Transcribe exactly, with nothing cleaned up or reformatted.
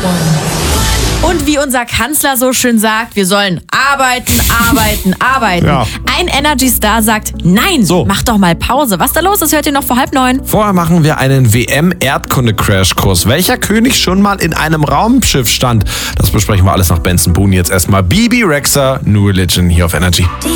Und wie unser Kanzler so schön sagt, wir sollen arbeiten, arbeiten, arbeiten. Ja. Ein Energy-Star sagt, nein, So. mach doch mal Pause. Was da los ist, hört ihr noch vor halb neun. Vorher machen wir einen W M-Erdkunde-Crashkurs. Welcher König schon mal in einem Raumschiff stand? Das besprechen wir alles nach Benson Boone. Jetzt erstmal Bibi Rexha, New Religion hier auf Energy.